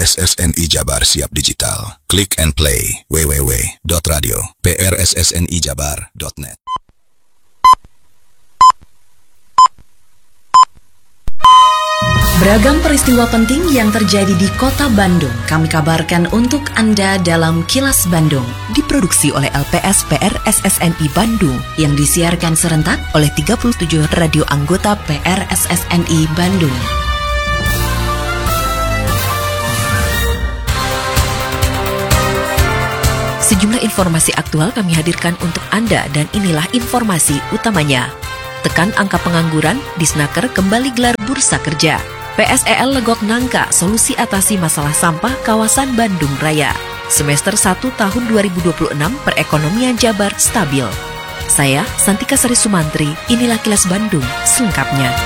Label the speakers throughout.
Speaker 1: PRSSNI Jabar siap digital. Click and play www.radio.prssnijabar.net.
Speaker 2: Beragam peristiwa penting yang terjadi di Kota Bandung kami kabarkan untuk Anda dalam Kilas Bandung. Diproduksi oleh LPS PRSSNI Bandung yang disiarkan serentak oleh 37 radio anggota PRSSNI Bandung. Sejumlah informasi aktual kami hadirkan untuk Anda dan inilah informasi utamanya. Tekan angka pengangguran, Disnaker kembali gelar bursa kerja. PSEL legok nangka solusi atasi masalah sampah kawasan Bandung Raya. Semester 1 tahun 2026 perekonomian Jabar stabil. Saya Santika Sari Sumantri, inilah Kilas Bandung selengkapnya.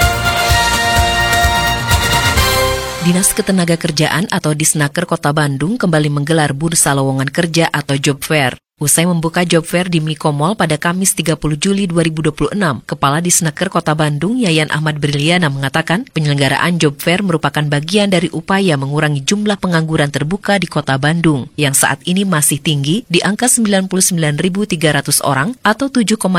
Speaker 2: Dinas Ketenagakerjaan atau Disnaker Kota Bandung kembali menggelar bursa lowongan kerja atau job fair. Usai membuka job fair di Miko Mall pada Kamis 30 Juli 2026, Kepala Disnaker Kota Bandung Yayan Ahmad Briliana mengatakan penyelenggaraan job fair merupakan bagian dari upaya mengurangi jumlah pengangguran terbuka di Kota Bandung yang saat ini masih tinggi di angka 99.300 orang atau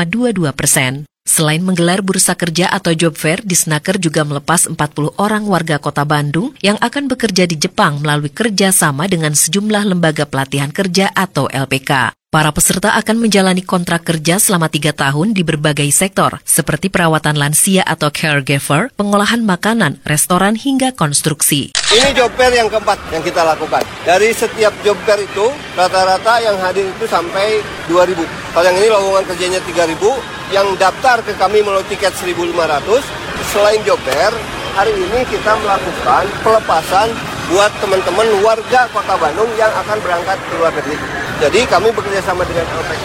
Speaker 2: 7,22%. Selain menggelar bursa kerja atau job fair, Disnaker juga melepas 40 orang warga Kota Bandung yang akan bekerja di Jepang melalui kerjasama dengan sejumlah lembaga pelatihan kerja atau LPK. Para peserta akan menjalani kontrak kerja selama 3 tahun di berbagai sektor, seperti perawatan lansia atau caregiver, pengolahan makanan, restoran, hingga konstruksi.
Speaker 3: Ini job fair yang keempat yang kita lakukan. Dari setiap job fair itu, rata-rata yang hadir itu sampai 2.000. Kalau yang ini lowongan kerjanya 3.000, yang daftar ke kami melalui tiket 1.500. Selain job fair, hari ini kita melakukan pelepasan buat teman-teman warga Kota Bandung yang akan berangkat ke luar negeri. Jadi kami bekerja sama dengan LPK,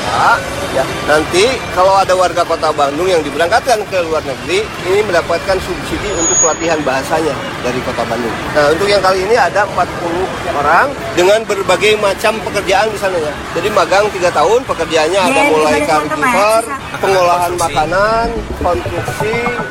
Speaker 3: ya. Nanti kalau ada warga Kota Bandung yang diberangkatkan ke luar negeri, ini mendapatkan subsidi untuk pelatihan bahasanya dari Kota Bandung. Nah, untuk yang kali ini ada 40 orang dengan berbagai macam pekerjaan di sana ya. Jadi magang 3 tahun, pekerjaannya ada mulai caregiver, pengolahan makanan, konstruksi.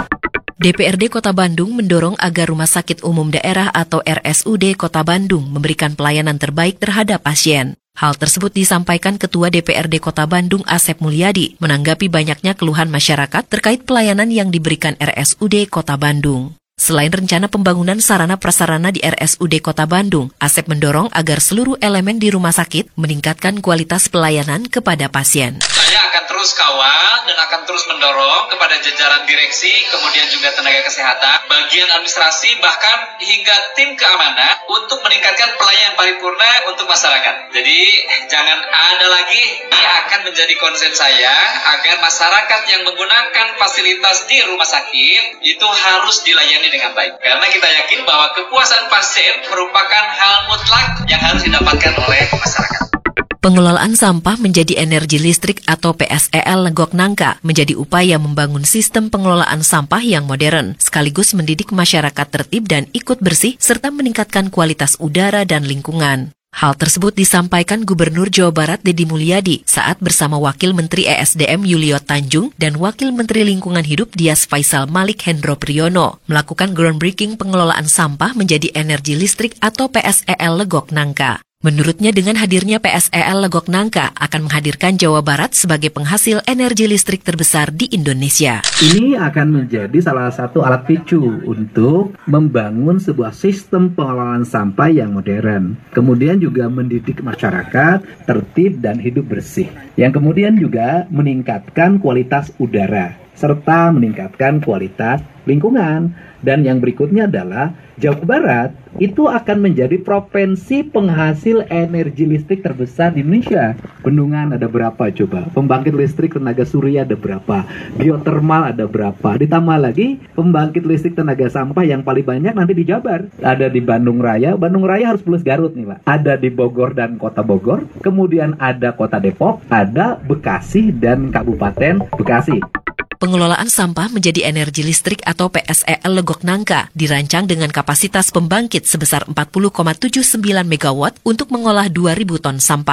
Speaker 2: DPRD Kota Bandung mendorong agar Rumah Sakit Umum Daerah atau RSUD Kota Bandung memberikan pelayanan terbaik terhadap pasien. Hal tersebut disampaikan Ketua DPRD Kota Bandung Asep Mulyadi menanggapi banyaknya keluhan masyarakat terkait pelayanan yang diberikan RSUD Kota Bandung. Selain rencana pembangunan sarana prasarana di RSUD Kota Bandung, Asep mendorong agar seluruh elemen di rumah sakit meningkatkan kualitas pelayanan kepada pasien.
Speaker 4: Saya akan terus kawal dan akan terus mendorong kepada jajaran direksi, kemudian juga tenaga kesehatan, bagian administrasi, bahkan hingga tim keamanan untuk meningkatkan pelayanan paripurna untuk masyarakat. Jadi jangan ada lagi, ini akan menjadi konsen saya agar masyarakat yang menggunakan fasilitas di rumah sakit itu harus dilayani dengan baik. Karena kita yakin bahwa kepuasan pasien merupakan hal mutlak yang harus didapatkan oleh masyarakat.
Speaker 2: Pengelolaan sampah menjadi energi listrik atau PSEL legok nangka menjadi upaya membangun sistem pengelolaan sampah yang modern, sekaligus mendidik masyarakat tertib dan ikut bersih serta meningkatkan kualitas udara dan lingkungan. Hal tersebut disampaikan Gubernur Jawa Barat Deddy Mulyadi saat bersama Wakil Menteri ESDM Yulio Tanjung dan Wakil Menteri Lingkungan Hidup Dias Faisal Malik Hendro Priyono melakukan groundbreaking pengelolaan sampah menjadi energi listrik atau PSEL legok nangka. Menurutnya dengan hadirnya PSEL legok nangka akan menghadirkan Jawa Barat sebagai penghasil energi listrik terbesar di Indonesia.
Speaker 5: Ini akan menjadi salah satu alat picu untuk membangun sebuah sistem pengelolaan sampah yang modern. Kemudian juga mendidik masyarakat tertib dan hidup bersih. Yang kemudian juga meningkatkan kualitas udara serta meningkatkan kualitas lingkungan. Dan yang berikutnya adalah Jawa Barat itu akan menjadi provinsi penghasil energi listrik terbesar di Indonesia. Bendungan ada berapa coba? Pembangkit listrik tenaga surya ada berapa? Geotermal ada berapa? Ditambah lagi pembangkit listrik tenaga sampah yang paling banyak nanti di Jabar. Ada di Bandung Raya. Bandung Raya harus plus Garut nih Pak. Ada di Bogor dan Kota Bogor. Kemudian ada Kota Depok. Ada Bekasi dan Kabupaten Bekasi.
Speaker 2: Pengelolaan sampah menjadi energi listrik atau PSEL legok nangka dirancang dengan kapasitas pembangkit sebesar 40,79 MW untuk mengolah 2.000 ton sampah.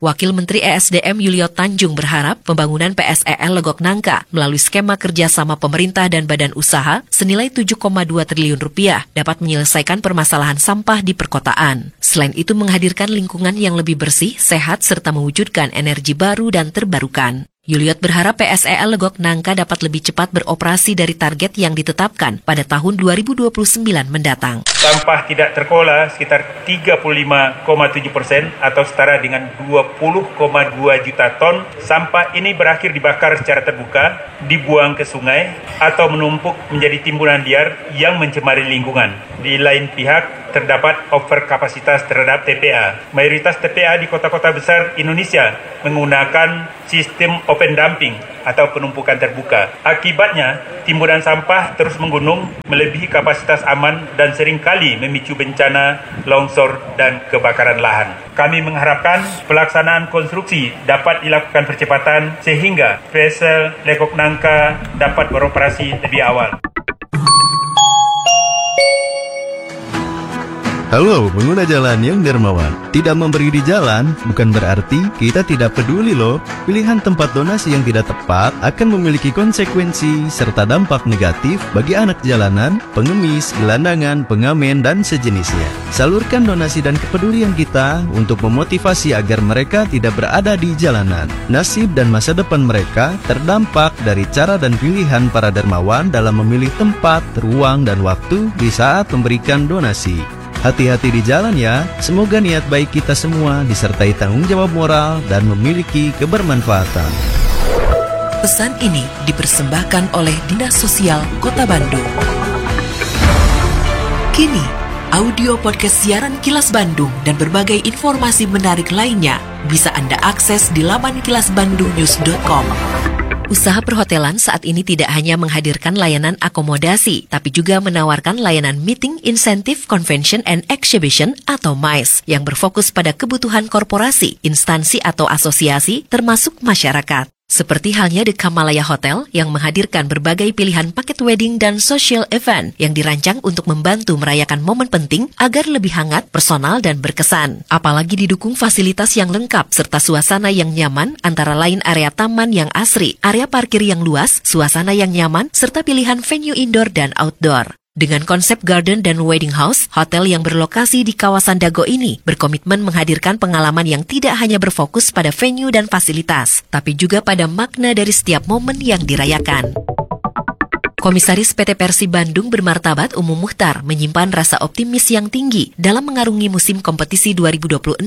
Speaker 2: Wakil Menteri ESDM Yulio Tanjung berharap pembangunan PSEL Legok Nangka melalui skema kerjasama pemerintah dan badan usaha senilai 7,2 triliun rupiah dapat menyelesaikan permasalahan sampah di perkotaan. Selain itu menghadirkan lingkungan yang lebih bersih, sehat, serta mewujudkan energi baru dan terbarukan. Yuliot berharap PSEL Legok Nangka dapat lebih cepat beroperasi dari target yang ditetapkan pada tahun 2029 mendatang.
Speaker 6: Sampah tidak terkelola sekitar 35,7% atau setara dengan 20,2 juta ton. Sampah ini berakhir dibakar secara terbuka, dibuang ke sungai, atau menumpuk menjadi timbunan liar yang mencemari lingkungan. Di lain pihak, terdapat overkapasitas terhadap TPA. Mayoritas TPA di kota-kota besar Indonesia menggunakan sistem open dumping atau penumpukan terbuka. Akibatnya, timbunan sampah terus menggunung melebihi kapasitas aman dan seringkali memicu bencana, longsor, dan kebakaran lahan. Kami mengharapkan pelaksanaan konstruksi dapat dilakukan percepatan sehingga PSEL Legok Nangka dapat beroperasi lebih awal.
Speaker 7: Halo pengguna jalan yang dermawan. Tidak memberi di jalan bukan berarti kita tidak peduli loh. Pilihan tempat donasi yang tidak tepat akan memiliki konsekuensi serta dampak negatif bagi anak jalanan, pengemis, gelandangan, pengamen, dan sejenisnya. Salurkan donasi dan kepedulian kita untuk memotivasi agar mereka tidak berada di jalanan. Nasib dan masa depan mereka terdampak dari cara dan pilihan para dermawan dalam memilih tempat, ruang, dan waktu di saat memberikan donasi. Hati-hati di jalan ya, semoga niat baik kita semua disertai tanggung jawab moral dan memiliki kebermanfaatan.
Speaker 2: Pesan ini dipersembahkan oleh Dinas Sosial Kota Bandung. Kini, audio podcast siaran Kilas Bandung dan berbagai informasi menarik lainnya bisa Anda akses di laman kilasbandungnews.com. Usaha perhotelan saat ini tidak hanya menghadirkan layanan akomodasi, tapi juga menawarkan layanan meeting, insentif, convention and exhibition atau MICE yang berfokus pada kebutuhan korporasi, instansi atau asosiasi, termasuk masyarakat. Seperti halnya The Kamalaya Hotel yang menghadirkan berbagai pilihan paket wedding dan social event yang dirancang untuk membantu merayakan momen penting agar lebih hangat, personal, dan berkesan. Apalagi didukung fasilitas yang lengkap serta suasana yang nyaman antara lain area taman yang asri, area parkir yang luas, suasana yang nyaman, serta pilihan venue indoor dan outdoor. Dengan konsep garden dan wedding house, hotel yang berlokasi di kawasan Dago ini berkomitmen menghadirkan pengalaman yang tidak hanya berfokus pada venue dan fasilitas, tapi juga pada makna dari setiap momen yang dirayakan. Komisaris PT Persib Bandung bermartabat Umum Muhtar menyimpan rasa optimis yang tinggi dalam mengarungi musim kompetisi 2026-2027.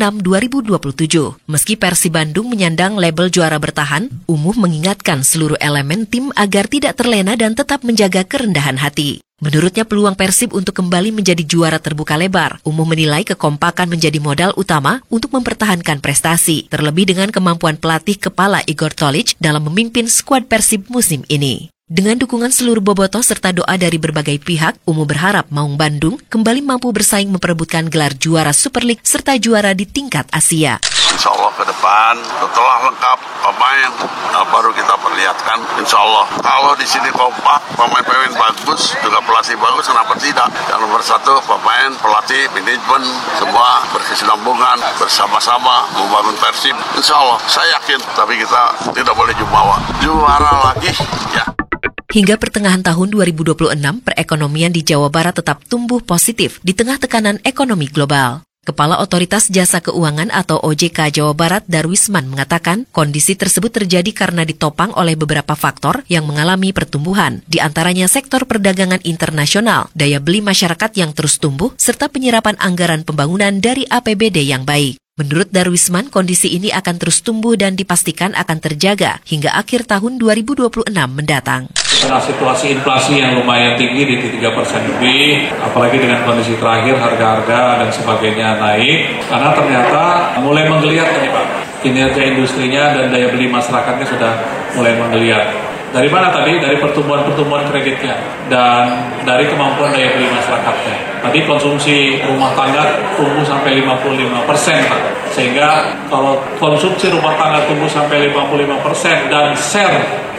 Speaker 2: Meski Persib Bandung menyandang label juara bertahan, Umum mengingatkan seluruh elemen tim agar tidak terlena dan tetap menjaga kerendahan hati. Menurutnya peluang Persib untuk kembali menjadi juara terbuka lebar. Umum menilai kekompakan menjadi modal utama untuk mempertahankan prestasi, terlebih dengan kemampuan pelatih kepala Igor Tolic dalam memimpin skuad Persib musim ini. Dengan dukungan seluruh bobotoh serta doa dari berbagai pihak, Umum berharap Maung Bandung kembali mampu bersaing memperebutkan gelar juara Super League serta juara di tingkat Asia.
Speaker 8: Insya Allah ke depan setelah lengkap pemain baru kita perlihatkan. Insya Allah kalau di sini kompak, pemain-pemain bagus, juga pelatih bagus, kenapa tidak? Yang nomor satu pemain, pelatih, manajemen semua berkesinambungan bersama-sama membangun Persib. Insya Allah saya yakin, tapi kita tidak boleh juara lagi ya.
Speaker 2: Hingga pertengahan tahun 2026, perekonomian di Jawa Barat tetap tumbuh positif di tengah tekanan ekonomi global. Kepala Otoritas Jasa Keuangan atau OJK Jawa Barat Darwisman mengatakan kondisi tersebut terjadi karena ditopang oleh beberapa faktor yang mengalami pertumbuhan, di antaranya sektor perdagangan internasional, daya beli masyarakat yang terus tumbuh, serta penyerapan anggaran pembangunan dari APBD yang baik. Menurut Darwisman, kondisi ini akan terus tumbuh dan dipastikan akan terjaga hingga akhir tahun 2026 mendatang.
Speaker 9: Dengan situasi inflasi yang lumayan tinggi di 3% lebih, apalagi dengan kondisi terakhir harga-harga dan sebagainya naik, karena ternyata mulai menggeliat nih Pak. Kinerja industrinya dan daya beli masyarakatnya sudah mulai menggeliat. Dari mana tadi? Dari pertumbuhan kreditnya dan dari kemampuan daya beli masyarakatnya. Tadi konsumsi rumah tangga tumbuh sampai 55%, Pak. Sehingga kalau konsumsi rumah tangga tumbuh sampai 55% dan share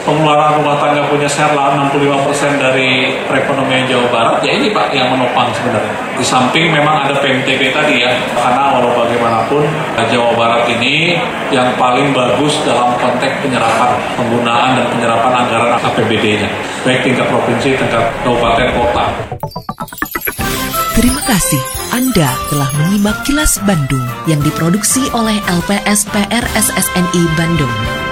Speaker 9: pengeluaran rumah tangga punya share 65% dari perekonomian Jawa Barat, ya ini Pak yang menopang sebenarnya. Di samping memang ada PMTB tadi ya, karena walau bagaimanapun Jawa Barat ini yang paling bagus dalam konteks penyerapan, penggunaan dan penyerapan anggaran APBD-nya, baik tingkat provinsi, tingkat kabupaten, kota.
Speaker 10: Terima kasih Anda telah menyimak Kilas Bandung yang diproduksi oleh LPSPR SSNI Bandung.